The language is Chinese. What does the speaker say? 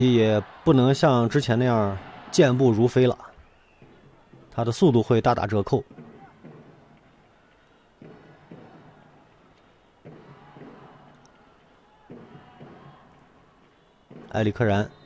也不能像之前那样健步如飞了，它的速度会大打折扣。埃里克然